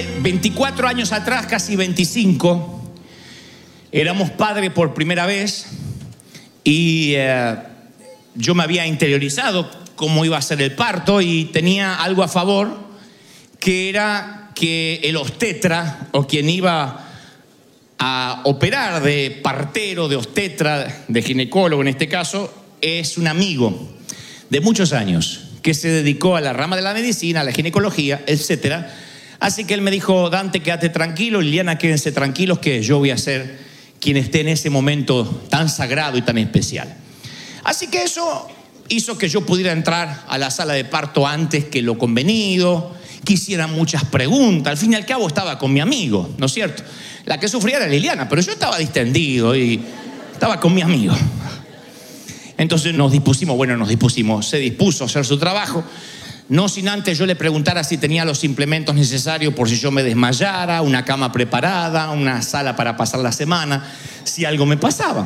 24 años atrás, casi 25, éramos padres por primera vez y yo me había interiorizado cómo iba a ser el parto y tenía algo a favor, que era que el obstetra o quien iba a operar de partero, de obstetra, de ginecólogo en este caso, es un amigo de muchos años que se dedicó a la rama de la medicina, a la ginecología, etcétera. Así que él me dijo: Dante, quédate tranquilo, Liliana, quédense tranquilos, que yo voy a ser quien esté en ese momento tan sagrado y tan especial. Así que eso hizo que yo pudiera entrar a la sala de parto antes que lo convenido, que hiciera muchas preguntas. Al fin y al cabo estaba con mi amigo, ¿no es cierto? La que sufría era Liliana, pero yo estaba distendido y estaba con mi amigo. Entonces se dispuso a hacer su trabajo. No sin antes yo le preguntara si tenía los implementos necesarios por si yo me desmayara, una cama preparada, una sala para pasar la semana, si algo me pasaba.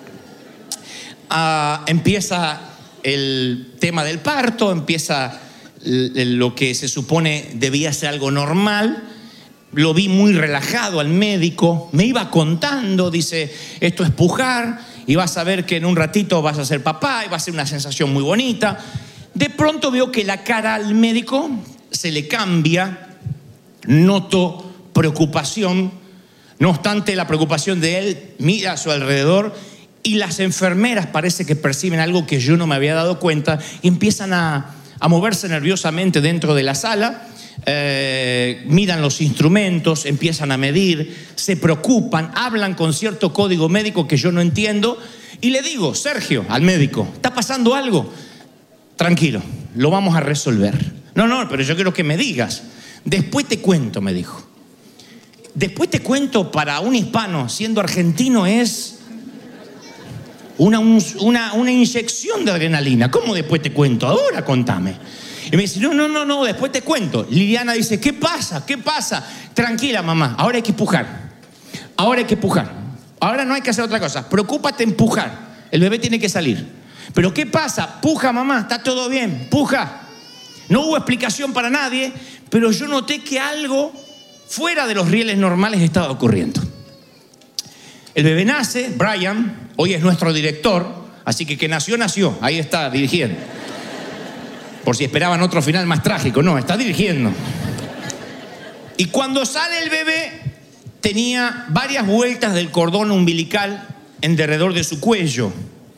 Empieza el tema del parto, empieza lo que se supone debía ser algo normal. Lo vi muy relajado al médico, me iba contando, dice: esto es pujar y vas a ver que en un ratito vas a ser papá y va a ser una sensación muy bonita. De pronto veo que la cara al médico se le cambia, noto preocupación. No obstante, la preocupación de él mira a su alrededor y las enfermeras parece que perciben algo que yo no me había dado cuenta y empiezan a moverse nerviosamente dentro de la sala. Miran los instrumentos, empiezan a medir, se preocupan, hablan con cierto código médico que yo no entiendo y le digo: Sergio, al médico, ¿está pasando algo? Tranquilo, lo vamos a resolver. No, pero yo quiero que me digas. Después te cuento, me dijo. Después te cuento, para un hispano, siendo argentino, es una inyección de adrenalina. ¿Cómo después te cuento? Ahora contame. Y me dice: no, después te cuento. Liliana dice: ¿Qué pasa? Tranquila, mamá, ahora hay que empujar. Ahora no hay que hacer otra cosa. Preocúpate en empujar. El bebé tiene que salir. ¿Pero qué pasa? Puja, mamá, está todo bien, puja. No hubo explicación para nadie, pero yo noté que algo fuera de los rieles normales estaba ocurriendo. El bebé nace, Brian, hoy es nuestro director, así que nació, ahí está dirigiendo. Por si esperaban otro final más trágico, no, está dirigiendo. Y cuando sale el bebé, tenía varias vueltas del cordón umbilical en derredor de su cuello.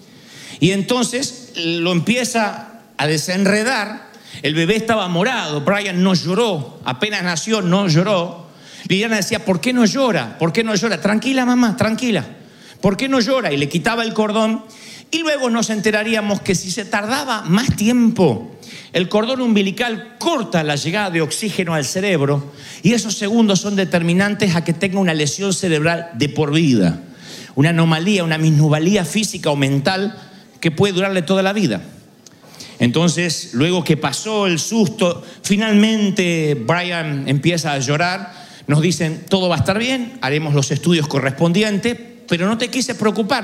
Y entonces lo empieza a desenredar. El bebé estaba morado. Brian no lloró. Apenas nació, no lloró. Liliana decía: ¿por qué no llora? Tranquila, mamá, tranquila. ¿Por qué no llora? Y le quitaba el cordón. Y luego nos enteraríamos que si se tardaba más tiempo, el cordón umbilical corta la llegada de oxígeno al cerebro. Y esos segundos son determinantes a que tenga una lesión cerebral de por vida. Una anomalía, una minusvalía física o mental que puede durarle toda la vida. Entonces, luego que pasó el susto, finalmente Brian empieza a llorar. Nos dicen: todo va a estar bien, haremos los estudios correspondientes, pero no los quise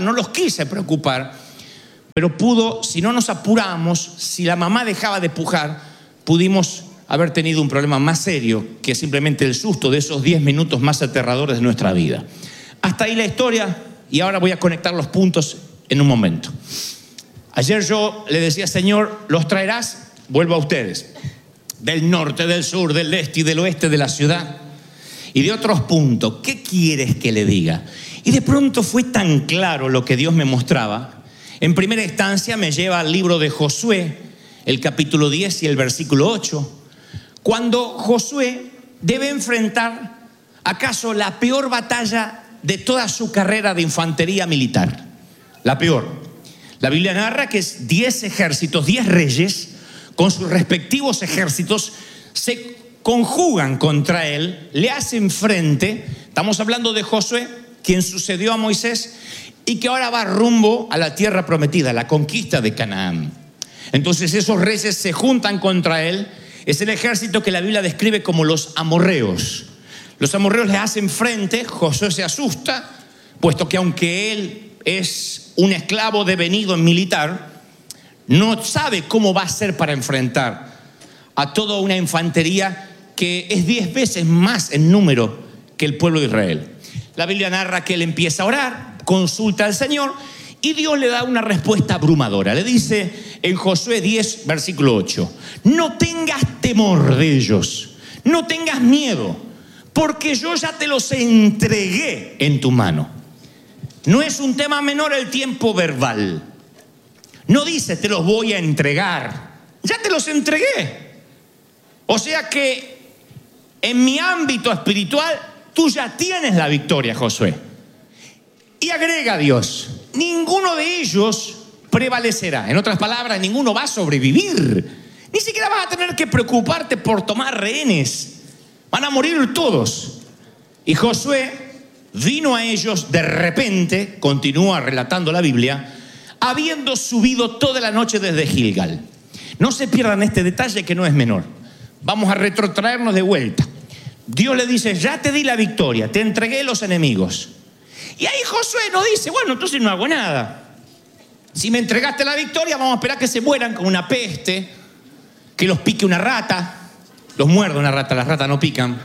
preocupar. Pero si no nos apuramos, si la mamá dejaba de pujar, pudimos haber tenido un problema más serio que simplemente el susto de esos 10 minutos más aterradores de nuestra vida. Hasta ahí la historia, y ahora voy a conectar los puntos en un momento. Ayer yo le decía: Señor, ¿los traerás? Vuelvo a ustedes. Del norte, del sur, del este y del oeste de la ciudad. Y de otros puntos. ¿Qué quieres que le diga? Y de pronto fue tan claro lo que Dios me mostraba. En primera instancia me lleva al libro de Josué, el capítulo 10 y el versículo 8. Cuando Josué debe enfrentar acaso la peor batalla de toda su carrera de infantería militar. La peor. La Biblia narra que 10 ejércitos, 10 reyes, con sus respectivos ejércitos, se conjugan contra él, le hacen frente. Estamos hablando de Josué, quien sucedió a Moisés y que ahora va rumbo a la tierra prometida, la conquista de Canaán. Entonces esos reyes se juntan contra él. Es el ejército que la Biblia describe como los amorreos. Los amorreos le hacen frente. Josué se asusta, puesto que aunque él es un esclavo devenido en militar, no sabe cómo va a ser para enfrentar a toda una infantería que es 10 veces más en número que el pueblo de Israel. La Biblia narra que él empieza a orar, consulta al Señor y Dios le da una respuesta abrumadora. Le dice en Josué 10, versículo 8, no tengas temor de ellos, no tengas miedo, porque yo ya te los entregué en tu mano. No es un tema menor el tiempo verbal. No dice te los voy a entregar, ya te los entregué. O sea que en mi ámbito espiritual tú ya tienes la victoria, Josué. Y agrega Dios, ninguno de ellos prevalecerá. En otras palabras, ninguno va a sobrevivir. Ni siquiera vas a tener que preocuparte por tomar rehenes. Van a morir todos. Y Josué vino a ellos de repente, continúa relatando la Biblia, habiendo subido toda la noche desde Gilgal. No se pierdan este detalle que no es menor. Vamos a retrotraernos de vuelta. Dios le dice, ya te di la victoria, te entregué los enemigos. Y ahí Josué no dice, bueno, entonces no hago nada. Si me entregaste la victoria, vamos a esperar que se mueran con una peste, que los pique una rata. Los muerde una rata, las ratas no pican.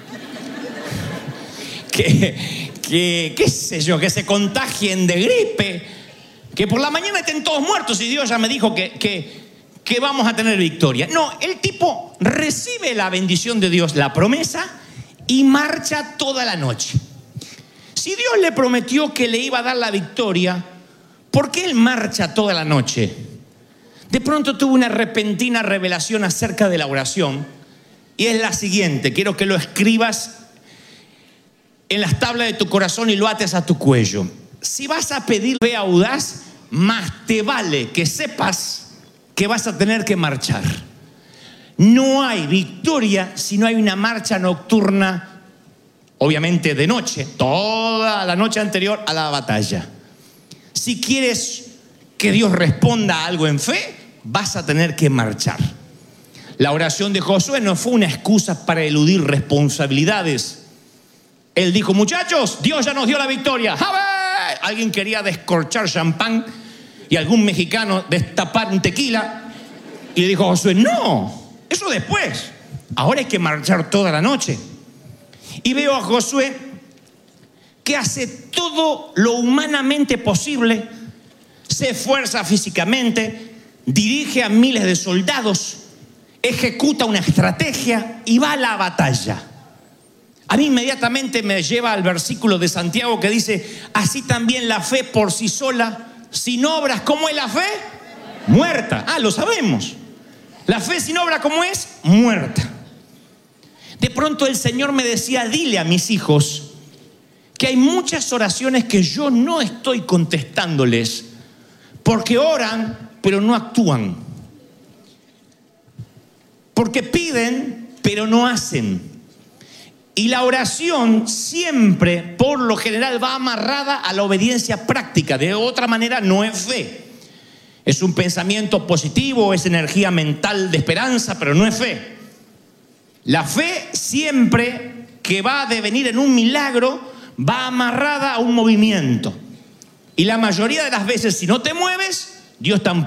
Qué sé yo, que se contagien de gripe, que por la mañana estén todos muertos y Dios ya me dijo que vamos a tener victoria. No, el tipo recibe la bendición de Dios, la promesa, y marcha toda la noche. Si Dios le prometió que le iba a dar la victoria, ¿por qué él marcha toda la noche? De pronto tuvo una repentina revelación acerca de la oración, y es la siguiente, quiero que lo escribas en las tablas de tu corazón y lo ates a tu cuello. Si vas a pedir fe audaz, más te vale que sepas que vas a tener que marchar. No hay victoria si no hay una marcha nocturna, obviamente de noche, toda la noche anterior a la batalla. Si quieres que Dios responda a algo en fe, vas a tener que marchar. La oración de Josué no fue una excusa para eludir responsabilidades. Él dijo, muchachos, Dios ya nos dio la victoria. ¡Javé! Alguien quería descorchar champán y algún mexicano destapar un tequila. Y le dijo a Josué, no, eso después. Ahora hay que marchar toda la noche. Y veo a Josué que hace todo lo humanamente posible, se esfuerza físicamente, dirige a miles de soldados, ejecuta una estrategia y va a la batalla. A mí inmediatamente me lleva al versículo de Santiago que dice, así también la fe por sí sola, sin obras, ¿cómo es la fe? Muerta. Ah, lo sabemos. La fe sin obra, ¿cómo es? Muerta. De pronto el Señor me decía, dile a mis hijos que hay muchas oraciones que yo no estoy contestándoles porque oran, pero no actúan. Porque piden, pero no hacen. Y la oración siempre, por lo general, va amarrada a la obediencia práctica. De otra manera, no es fe. Es un pensamiento positivo, es energía mental de esperanza, pero no es fe. La fe siempre que va a devenir en un milagro, va amarrada a un movimiento. Y la mayoría de las veces, si no te mueves, Dios tampoco.